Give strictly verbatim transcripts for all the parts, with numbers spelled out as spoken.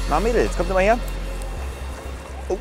Na Mädels, kommt mal her. Oh.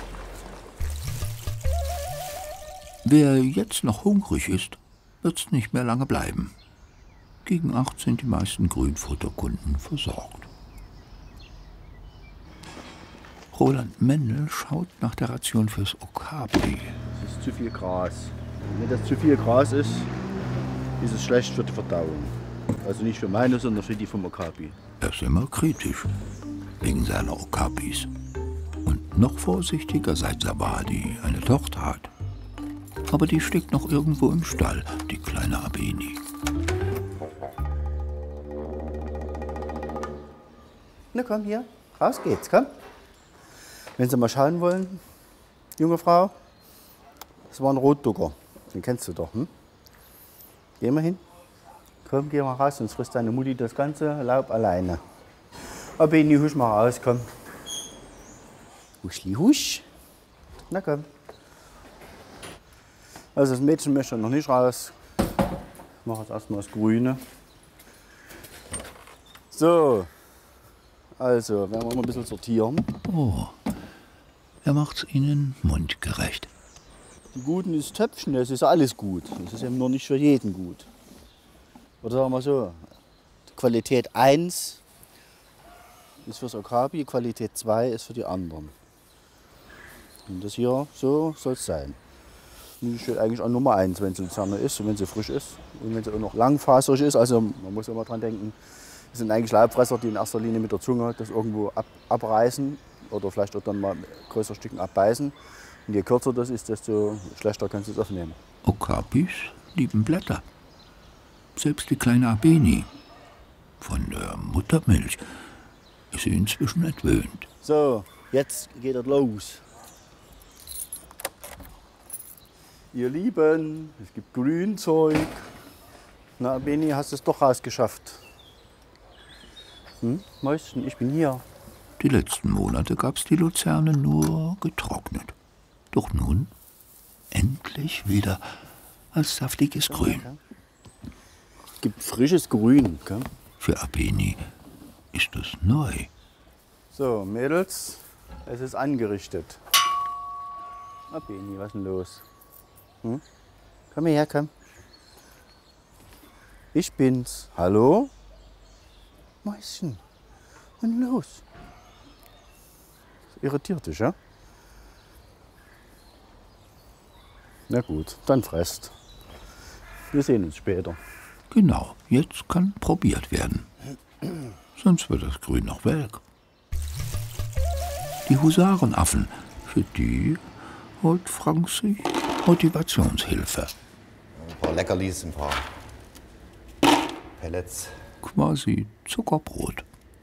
Wer jetzt noch hungrig ist, wird's nicht mehr lange bleiben. Gegen acht sind die meisten Grünfutterkunden versorgt. Roland Mendel schaut nach der Ration fürs Okapi. Das ist zu viel Gras. Wenn das zu viel Gras ist, ist es schlecht für die Verdauung. Also nicht für meine, sondern für die vom Okapi. Er ist immer kritisch wegen seiner Okapis. Und noch vorsichtiger, seit Zawadi eine Tochter hat. Aber die steckt noch irgendwo im Stall, die kleine Abeni. Na komm, hier, raus geht's, komm. Wenn Sie mal schauen wollen, junge Frau, das war ein Rotducker. Den kennst du doch, hm? Geh mal hin. Komm, geh mal raus, sonst frisst deine Mutti das ganze Laub alleine. Abeni, husch mal raus, komm. Huschli, husch. Na komm. Also das Mädchen möchte noch nicht raus. Ich mache jetzt erstmal das Grüne. So. Also, werden wir mal ein bisschen sortieren. Oh, er macht's ihnen mundgerecht. Die Guten ist Töpfchen, das ist alles gut. Das ist eben nur nicht für jeden gut. Oder sagen wir so, Qualität eins ist fürs Okapi, Qualität zwei ist für die anderen. Und das hier, so soll es sein. Und die steht eigentlich an Nummer eins, wenn sie Zerne ist und wenn sie frisch ist. Und wenn sie auch noch langfaserig ist, also man muss immer dran denken, das sind eigentlich Laubfresser, die in erster Linie mit der Zunge das irgendwo ab, abreißen oder vielleicht auch dann mal größere Stücken abbeißen. Und je kürzer das ist, desto schlechter kannst du es aufnehmen. Okapis lieben Blätter. Selbst die kleine Abeni von der Muttermilch ist sie inzwischen entwöhnt. So, jetzt geht es los. Ihr Lieben, es gibt Grünzeug. Na, Abeni, hast du es doch rausgeschafft. Hm? Mäuschen, ich bin hier. Die letzten Monate gab's die Luzerne nur getrocknet. Doch nun endlich wieder als saftiges Grün. Es gibt frisches Grün. Gell? Für Abeni ist das neu. So, Mädels, es ist angerichtet. Abeni, was ist denn los? Hm? Komm her, komm. Ich bin's. Hallo? Mäuschen, was ist denn los? Das irritiert dich, ja? Na gut, dann fresst. Wir sehen uns später. Genau, jetzt kann probiert werden. Sonst wird das Grün noch welk. Die Husarenaffen, für die holt Frank sich Motivationshilfe. Ein paar Leckerlis, ein paar Pellets. Quasi Zuckerbrot.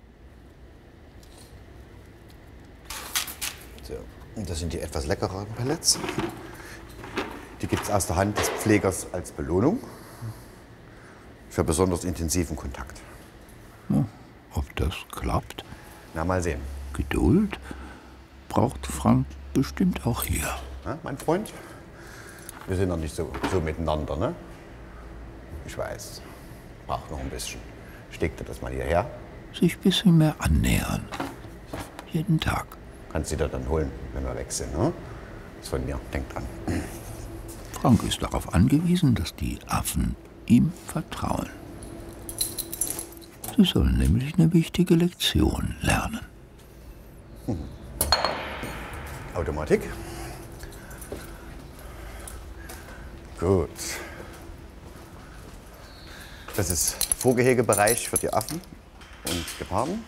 So, und das sind die etwas leckereren Pellets. Die gibt es aus der Hand des Pflegers als Belohnung für besonders intensiven Kontakt. Ja, ob das klappt? Na, mal sehen. Geduld braucht Frank bestimmt auch hier. Na, mein Freund? Wir sind noch nicht so, so miteinander, ne? Ich weiß. Braucht noch ein bisschen. Steck dir das mal hierher. Sich ein bisschen mehr annähern. Jeden Tag. Kannst du dir dann holen, wenn wir weg sind, ne? Das ist von mir. Denk dran. Frank ist darauf angewiesen, dass die Affen ihm vertrauen. Sie sollen nämlich eine wichtige Lektion lernen. Hm. Automatik. Gut. Das ist Vorgehegebereich für die Affen und Geparden.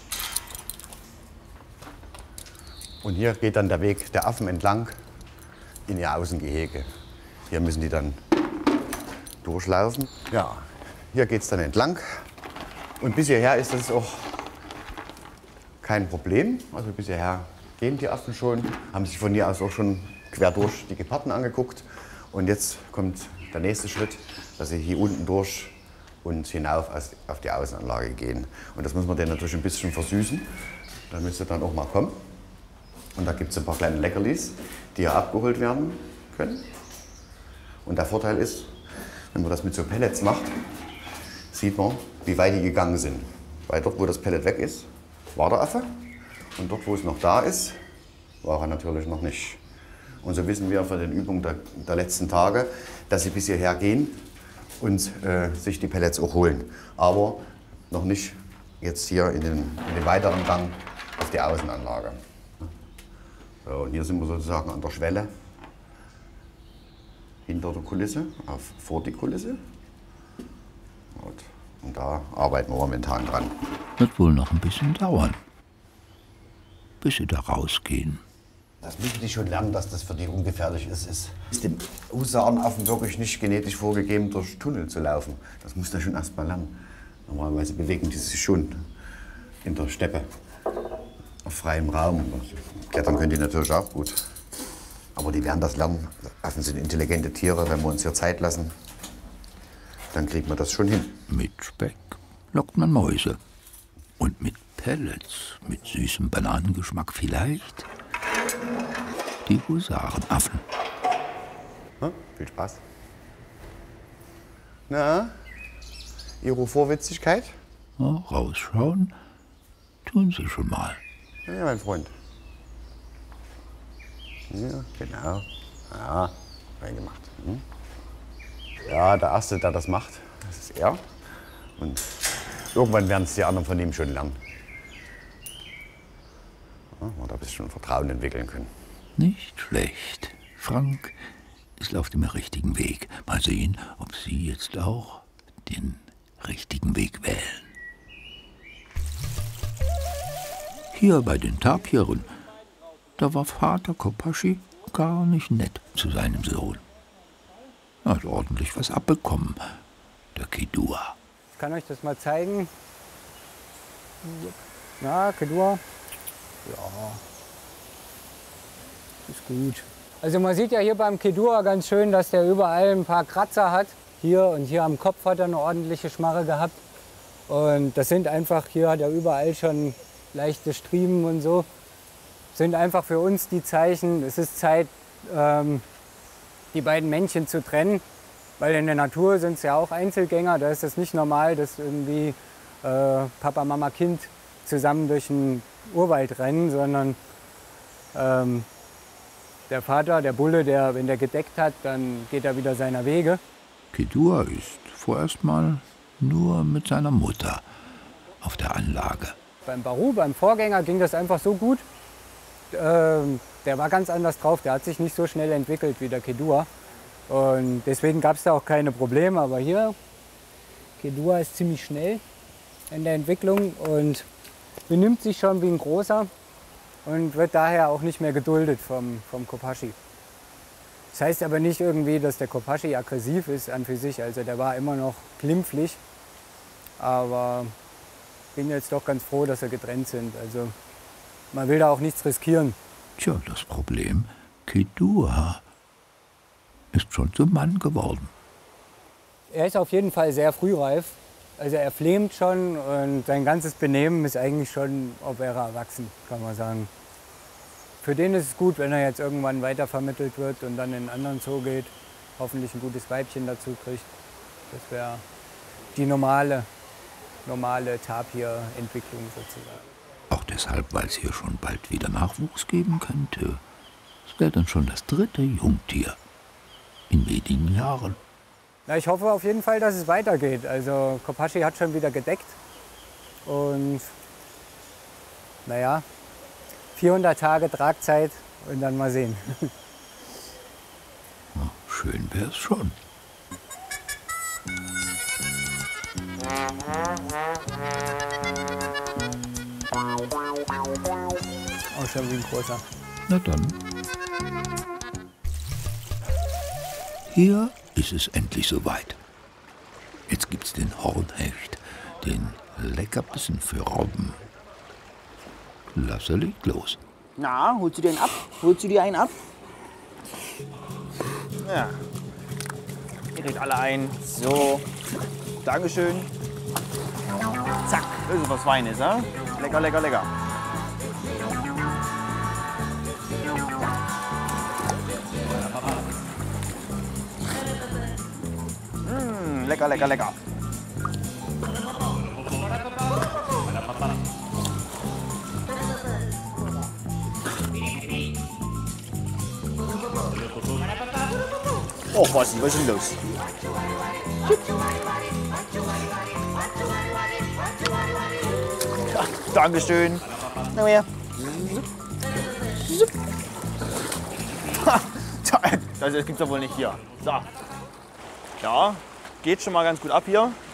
Und hier geht dann der Weg der Affen entlang in ihr Außengehege. Hier müssen die dann durchlaufen. Ja, hier geht es dann entlang. Und bis hierher ist das auch kein Problem. Also bis hierher gehen die Affen schon, haben sich von hier aus auch schon quer durch die Geparden angeguckt. Und jetzt kommt der nächste Schritt, dass sie hier unten durch und hinauf auf die Außenanlage gehen. Und das muss man denen natürlich ein bisschen versüßen. Da müsst ihr dann auch mal kommen. Und da gibt es ein paar kleine Leckerlis, die hier abgeholt werden können. Und der Vorteil ist, wenn man das mit so Pellets macht, sieht man, wie weit die gegangen sind. Weil dort, wo das Pellet weg ist, war der Affe. Und dort, wo es noch da ist, war er natürlich noch nicht. Und so wissen wir von den Übungen der, der letzten Tage, dass sie bis hierher gehen und äh, sich die Pellets auch holen. Aber noch nicht jetzt hier in den, in den weiteren Gang auf die Außenanlage. So, und hier sind wir sozusagen an der Schwelle hinter der Kulisse, auf, vor die Kulisse. Und, und da arbeiten wir momentan dran. Wird wohl noch ein bisschen dauern, bis sie da rausgehen. Das müssen die schon lernen, dass das für die ungefährlich ist. Es ist dem Husarenaffen wirklich nicht genetisch vorgegeben, durch Tunnel zu laufen. Das muss der schon erst mal lernen. Normalerweise bewegen die sich schon in der Steppe, auf freiem Raum. Klettern können die natürlich auch gut. Aber die werden das lernen. Affen sind intelligente Tiere. Wenn wir uns hier Zeit lassen, dann kriegen wir das schon hin. Mit Speck lockt man Mäuse. Und mit Pellets, mit süßem Bananengeschmack vielleicht die Husarenaffen. Hm? Viel Spaß. Na, Ihre Vorwitzigkeit? Ja, rausschauen tun sie schon mal. Ja, mein Freund. Ja, genau. Ja, reingemacht. Hm? Ja, der Erste, der das macht, das ist er. Und irgendwann werden es die anderen von ihm schon lernen. Ja, man da ein bisschen Vertrauen entwickeln können. Nicht schlecht. Frank ist auf dem richtigen Weg. Mal sehen, ob Sie jetzt auch den richtigen Weg wählen. Hier bei den Tapiren, da war Vater Kopaschi gar nicht nett zu seinem Sohn. Er hat ordentlich was abbekommen, der Kedua. Ich kann euch das mal zeigen. Na, Kedua. Ja, ist gut. Also man sieht ja hier beim Kedua ganz schön, dass der überall ein paar Kratzer hat. Hier und hier am Kopf hat er eine ordentliche Schmarre gehabt. Und das sind einfach, hier hat er überall schon leichte Striemen und so. Das sind einfach für uns die Zeichen, es ist Zeit, ähm, die beiden Männchen zu trennen. Weil in der Natur sind es ja auch Einzelgänger, da ist es nicht normal, dass irgendwie äh, Papa, Mama, Kind zusammen durch den Urwald rennen, sondern ähm, der Vater, der Bulle, der, wenn der gedeckt hat, dann geht er wieder seiner Wege. Kedua ist vorerst mal nur mit seiner Mutter auf der Anlage. Beim Baru, beim Vorgänger, ging das einfach so gut. Ähm, der war ganz anders drauf, der hat sich nicht so schnell entwickelt wie der Kedua. Und deswegen gab es da auch keine Probleme. Aber hier, Kedua ist ziemlich schnell in der Entwicklung und benimmt sich schon wie ein großer und wird daher auch nicht mehr geduldet vom, vom Kopaschi. Das heißt aber nicht irgendwie, dass der Kopaschi aggressiv ist an für sich. Also der war immer noch glimpflich, aber bin jetzt doch ganz froh, dass sie getrennt sind. Also man will da auch nichts riskieren. Tja, das Problem, Kedua ist schon zum Mann geworden. Er ist auf jeden Fall sehr frühreif. Also er flemt schon und sein ganzes Benehmen ist eigentlich schon, ob er erwachsen, kann man sagen. Für den ist es gut, wenn er jetzt irgendwann weitervermittelt wird und dann in einen anderen Zoo geht, hoffentlich ein gutes Weibchen dazu kriegt. Das wäre die normale, normale Tapir-Entwicklung sozusagen. Auch deshalb, weil es hier schon bald wieder Nachwuchs geben könnte. Es wäre dann schon das dritte Jungtier in wenigen Jahren. Na, ich hoffe auf jeden Fall, dass es weitergeht. Also Kopaschi hat schon wieder gedeckt und naja, vierhundert Tage Tragzeit und dann mal sehen. Na, schön wäre es schon. Auch schon wie ein großer. Na dann. Hier ist es endlich soweit. Jetzt gibt's den Hornhecht, den Leckerbissen für Robben. Lasse legt los. Na, holst du den ab? Holst du dir einen ab? Ja. Ihr kriegt alle ein. So. Dankeschön. Zack. Das ist was Feines, ne? Lecker, lecker, lecker. Mmh, lecker, lecker, lecker. Oh, Basti, was ist denn los? Ja, Dankeschön. Na her. Das gibt's doch wohl nicht hier. So. Ja, geht schon mal ganz gut ab hier.